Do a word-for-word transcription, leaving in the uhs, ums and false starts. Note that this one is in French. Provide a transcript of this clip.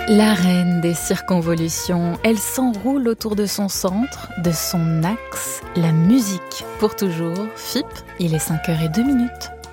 La reine des circonvolutions, elle s'enroule autour de son centre, de son axe, la musique pour toujours. F I P, il est cinq heures zéro deux minutes.